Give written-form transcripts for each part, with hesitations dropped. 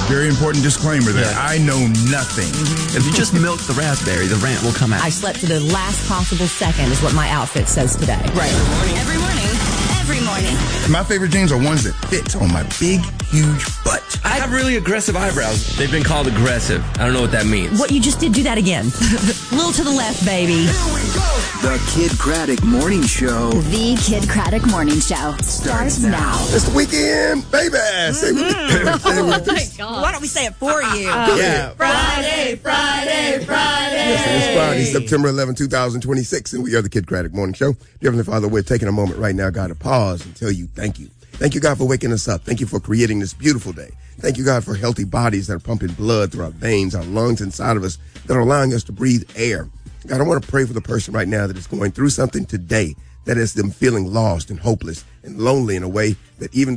Very important disclaimer there. I know nothing. If you just milk the raspberry, the rant will come out. I slept to the last possible second is what my outfit says today. Right. Every morning. Every morning. My favorite jeans are ones that fit on my big, huge butt. I have really aggressive eyebrows. They've been called aggressive. I don't know what that means. What you just did, do that again. Little to the left, baby. Here we go. The Kid Craddock Morning Show. The Kid Craddock Morning Show starts now. It's the weekend, baby. Say Oh, my God. Why don't we say it for you? Yeah. Friday, Friday, Friday. Yes, it is Friday, September 11, 2026, and we are the Kid Craddock Morning Show. Dear Heavenly Father, we're taking a moment right now, God, to pause and tell you thank you. Thank you, God, for waking us up. Thank you for creating this beautiful day. Thank you, God, for healthy bodies that are pumping blood through our veins, our lungs inside of us, that are allowing us to breathe air. God, I want to pray for the person right now that is going through something today that has them feeling lost and hopeless and lonely in a way that even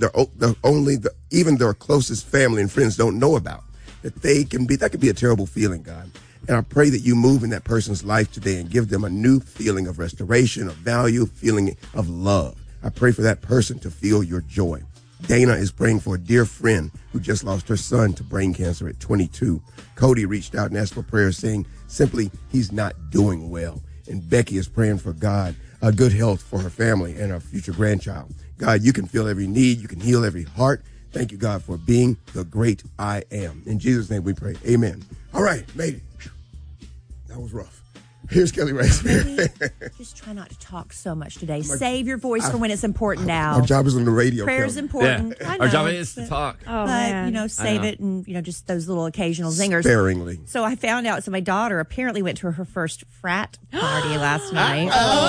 their closest family and friends don't know about. That could be a terrible feeling, God. And I pray that you move in that person's life today and give them a new feeling of restoration, of value, feeling of love. I pray for that person to feel your joy. Dana is praying for a dear friend who just lost her son to brain cancer at 22. Cody reached out and asked for prayer, saying simply, he's not doing well. And Becky is praying for God, good health for her family and her future grandchild. God, you can fill every need. You can heal every heart. Thank you, God, for being the great I am. In Jesus' name we pray. Amen. All right, made it. That was rough. Here's Kelly Raspberry. Just try not to talk so much today. Save your voice for when it's important now. Our job is on the radio. Prayer is important. Yeah. I know, Our job is to talk. But, save it and, just those little occasional zingers. Sparingly. So I found out, my daughter apparently went to her first frat party last night.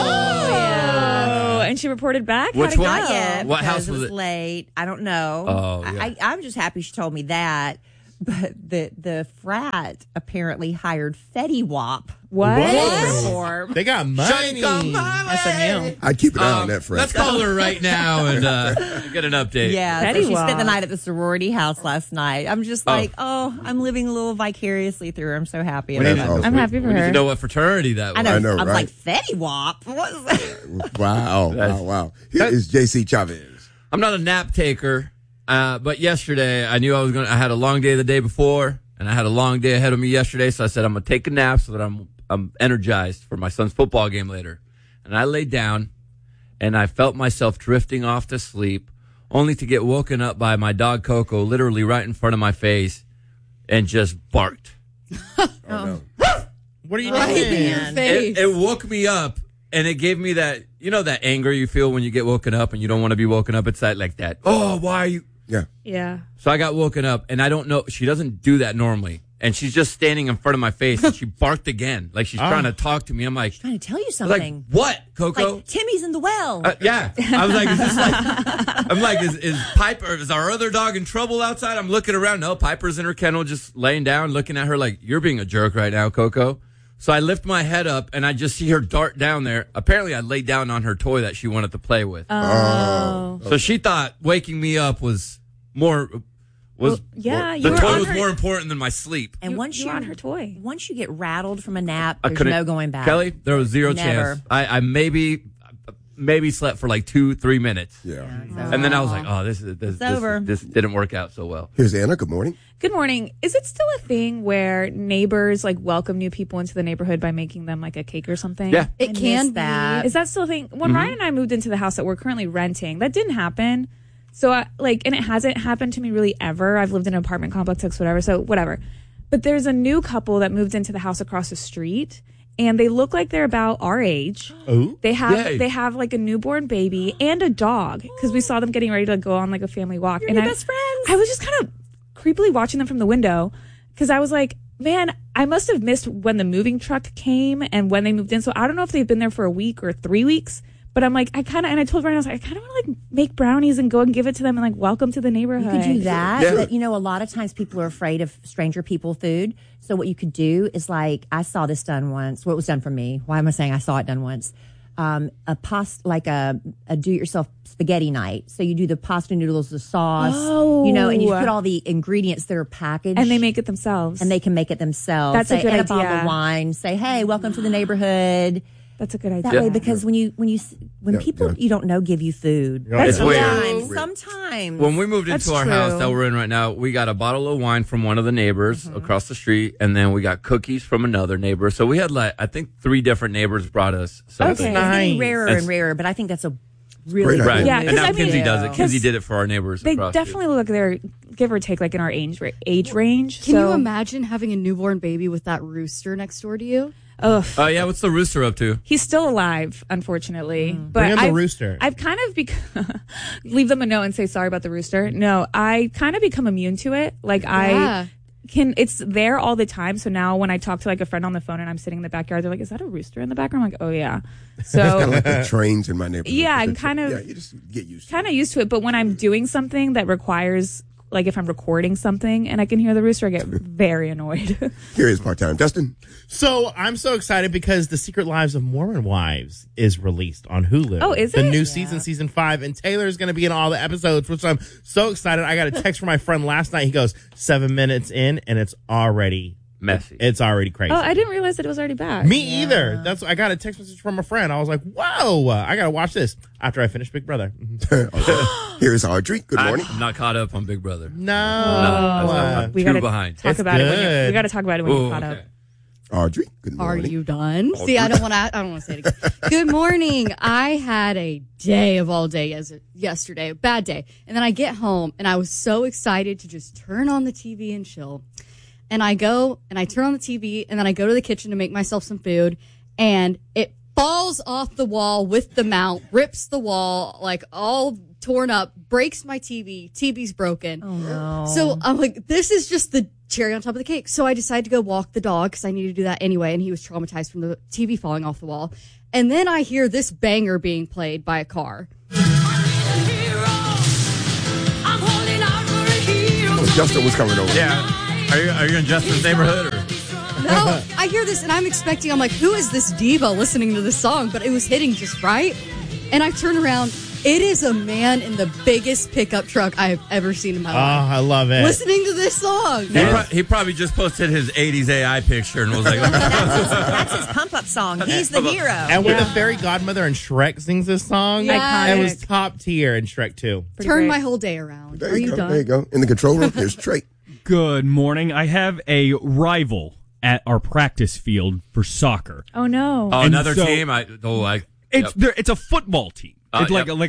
Oh, and she reported back? Which one? Not yet. What house because was it was it? late. I don't know. Oh, yeah. I'm just happy she told me that. But the frat apparently hired Fetty Wap. What? They got money. SMU. I'd keep an eye on that, Fred. Let's call her right now and get an update. Yeah, Fetty so she Wap. spent the night at the sorority house last night. I'm just I'm living a little vicariously through her. I'm so happy about it. awesome. I'm happy for We need her. to know what fraternity that was. I know. I know, I'm right? like, Fetty Wap? What is that? Wow. Here is JC Chavez. I'm not a nap taker, but yesterday I knew I had a long day the day before, and I had a long day ahead of me yesterday, so I said I'm going to take a nap so that I'm energized for my son's football game later. And I laid down, and I felt myself drifting off to sleep, only to get woken up by my dog Coco literally right in front of my face and just barked. Oh, no. What are you Right doing? in your face. It woke me up, and it gave me that, that anger you feel when you get woken up and you don't want to be woken up. It's that, oh, why are you? Yeah. Yeah. So I got woken up, and I don't know. She doesn't do that normally. And she's just standing in front of my face, and she barked again, like she's trying to talk to me. I'm like, Trying to tell you I was something. like, what, Coco? Like, Timmy's in the well. Yeah. I was like, is this like, I'm like, is Piper, is our other dog in trouble outside? I'm looking around. No, Piper's in her kennel, just laying down, looking at her like, you're being a jerk right now, Coco. So I lift my head up, and I just see her dart down there. Apparently, I laid down on her toy that she wanted to play with. Oh. So she thought waking me up was more. Yeah, you The were toy on was her- more important than my sleep. And once you were on her toy. Once you get rattled from a nap, I there's couldn't- no going back. Kelly, there was zero Never. chance. I maybe slept for like 2-3 minutes. Yeah. And then I was like, oh, this over. This didn't work out so well. Here's Anna. Good morning. Good morning. Is it still a thing where neighbors welcome new people into the neighborhood by making them a cake or something? Yeah. It can be. That. Is that still a thing? When Ryan and I moved into the house that we're currently renting, that didn't happen. So and it hasn't happened to me really ever. I've lived in an apartment complex, whatever. So whatever. But there's a new couple that moved into the house across the street, and they look like they're about our age. Oh, They have Yay. they have a newborn baby and a dog because we saw them getting ready to go on a family walk. You're best friends. I was just kind of creepily watching them from the window because I was like, man, I must have missed when the moving truck came and when they moved in. So I don't know if they've been there for a week or 3 weeks. But I'm like, I told Ryan, I was like, I kind of want to make brownies and go and give it to them and welcome to the neighborhood. You could do that. Yeah. But, a lot of times people are afraid of stranger people food. So what you could do is I saw this done once. Well, it was done for me. Why am I saying I saw it done once? A pasta, a do-it-yourself spaghetti night. So you do the pasta noodles, the sauce, and you put all the ingredients that are packaged. And they make it themselves. And they can make it themselves. That's a good and a bottle idea. of wine. Say, hey, welcome to the neighborhood. That's a good idea. That way, because when people you don't know give you food, It's weird. sometimes. When we moved That's into our house true. that we're in right now, we got a bottle of wine from one of the neighbors across the street, and then we got cookies from another neighbor. So we had I think 3 different neighbors brought us something. It's getting rarer That's- and rarer, but I think that's a really Great good idea. Yeah, and 'cause now I mean- Kinsey does it. Kinsey 'cause did it for our neighbors They across. definitely look like they're give or take like in our age range. Can so, you imagine having a newborn baby with that rooster next door to you? Ugh. Oh yeah, what's the rooster up to? He's still alive, unfortunately. But Bring in the rooster. I've kind of leave them a note and say sorry about the rooster. No, I kind of become immune to it. Like Yeah. it's there all the time. So now when I talk to like a friend on the phone and I'm sitting in the backyard, they're like, "Is that a rooster in the background?" I'm like, "Oh yeah." Kind of So like the trains in my neighborhood. Yeah, I'm It's- kind of- Yeah, you just get used to kind of used to it. But when I'm doing something that requires, like if I'm recording something and I can hear the rooster, I get very annoyed. it. Here is part-time. Dustin? So I'm so excited because The Secret Lives of Mormon Wives is released on Hulu. Oh, is The it? new season 5, and Taylor's going to be in all the episodes, which I'm so excited. I got a text from my friend last night. He goes, 7 minutes in, and it's already Messy. It's already crazy. Oh, I didn't realize that it was already back. Me either. I got a text message from a friend. I was like, whoa, I got to watch this after I finish Big Brother. Here is Audrey. Good morning. I'm not caught up on Big Brother. No. I'm we too gotta behind. talk It's about it. good. We got to talk about it when Ooh, you're caught okay. up. Audrey, good Are morning. you done? See, I don't want to say it again. Good morning. I had a day of all day yesterday, a bad day. And then I get home and I was so excited to just turn on the TV and chill. And I go and I turn on the TV and then I go to the kitchen to make myself some food and it falls off the wall with the mount, rips the wall, like all torn up, breaks my TV. TV's broken. Oh no! So I'm like, this is just the cherry on top of the cake. So I decided to go walk the dog because I needed to do that anyway. And he was traumatized from the TV falling off the wall. And then I hear this banger being played by a car. Oh, Justin was coming over. Yeah. Are you in Justin's neighborhood? Or? No, I hear this and I'm like, who is this diva listening to this song? But it was hitting just right. And I turn around. It is a man in the biggest pickup truck I have ever seen in my Oh, life. I love it. Listening to this song. He probably just posted his 80s AI picture and was like, That's his pump-up song. He's the hero. And when the fairy godmother in Shrek sings this song, Yes. it was top tier in Shrek 2. Pretty Turn great. my whole day around. There Are you go. done? There you go. In the control room, there's Trey. Good morning. I have a rival at our practice field for soccer. Oh no! oh, And another so- team? It's a football team. It's like yep.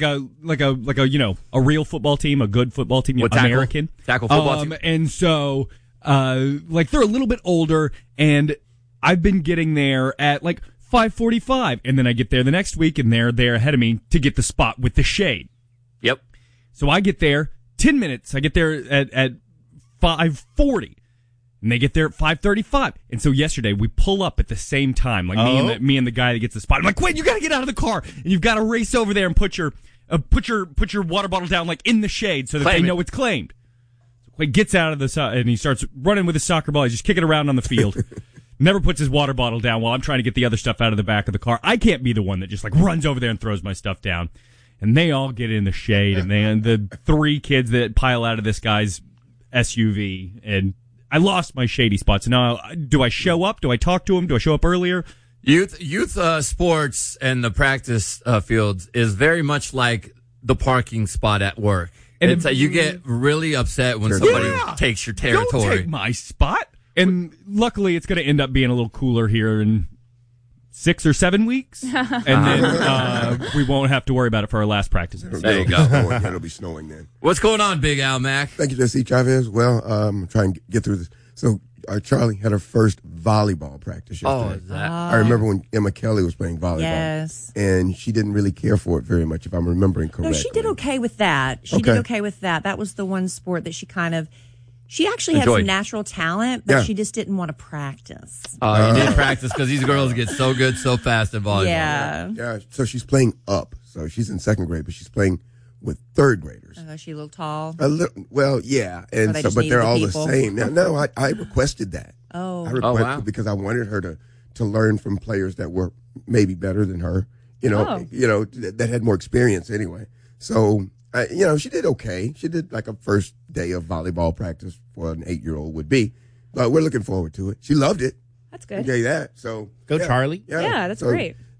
a real football team, a good football team, What, tackle? American Tackle football team? And so they're a little bit older, and I've been getting there at 5:45, and then I get there the next week, and they're there ahead of me to get the spot with the shade. Yep. So I get there 10 minutes. I get there at 5:40. And they get there at 5:35. And so yesterday we pull up at the same time, me and the guy that gets the spot. I'm like, "Wait, you got to get out of the car. And you've got to race over there and put your water bottle down in the shade so that Claim they it. know it's claimed." So he gets out of the and he starts running with his soccer ball. He's just kicking around on the field. Never puts his water bottle down while I'm trying to get the other stuff out of the back of the car. I can't be the one that just runs over there and throws my stuff down. And they all get in the shade, and the 3 kids that pile out of this guy's SUV, and I lost my shady spots. Now, do I show up? Do I talk to him? Do I show up earlier? Youth sports and the practice fields is very much like the parking spot at work. And You get really upset when somebody takes your territory. Don't take my spot. And luckily, it's going to end up being a little cooler here in 6 or 7 weeks, and then we won't have to worry about it for our last practice. There you go. Yeah, it'll be snowing then. What's going on, Big Al Mac? Thank you, Jesse Chavez. Well, I'm trying to get through this. So, Charlie had her first volleyball practice yesterday. is that? I remember when Emma Kelly was playing volleyball. Yes. And she didn't really care for it very much, if I'm remembering correctly. No, she did okay with that. She did okay with that. That was the one sport that she actually had Enjoyed. some natural talent, but Yeah. she just didn't want to practice. You did practice because these girls get so good so fast at volleyball. Yeah. Yeah, so she's playing up. So she's in 2nd grade, but she's playing with 3rd graders. Oh, she a little tall. A little, well, yeah, and they so, just but needed they're the all people. the same. No, I requested that. Oh. I requested wow. because I wanted her to learn from players that were maybe better than her. Oh. That had more experience anyway. So, she did okay. She did like a first day of volleyball practice for an 8-year-old would be, but we're looking forward to it. She loved it. That's I good. tell you that. So Go yeah. Charlie. Yeah, that's So great.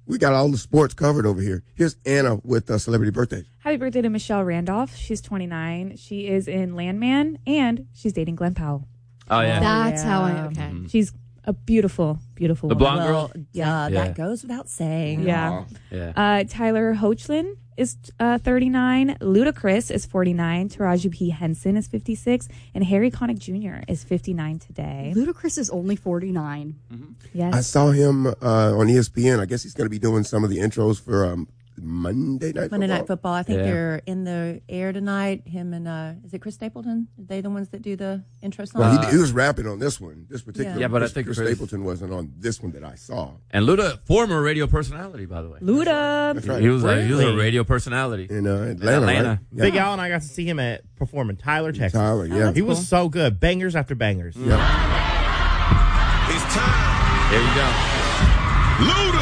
We got all the sports covered over here. Here's Anna with celebrity birthdays. Happy birthday to Michelle Randolph. She's 29. She is in Landman, and she's dating Glenn Powell. Oh, yeah. That's how I. Okay. She's a beautiful, beautiful The woman. blonde girl? Yeah, Yeah. that goes without saying. Yeah. Yeah. Tyler Hoechlin is 39. Ludacris is 49. Taraji P. Henson is 56. And Harry Connick Jr. is 59 today. Ludacris is only 49. Yes. I saw him on ESPN. I guess he's going to be doing some of the intros for Monday Night Monday Football. Night Football. I think Yeah. they're in the air tonight. Him and is it Chris Stapleton? Are they the ones that do the intro song? Well, he was rapping on this one. This particular. Yeah, but I think Chris Chris- Stapleton wasn't on this one that I saw. And Luda, former radio personality, by the way. Luda. That's right. He was a Really? radio personality. In Atlanta. Right? Yeah. Big Al and I got to see him perform in Tyler, Texas. Tyler, yeah. He was so good. Bangers after bangers. Yeah. It's time. There you go.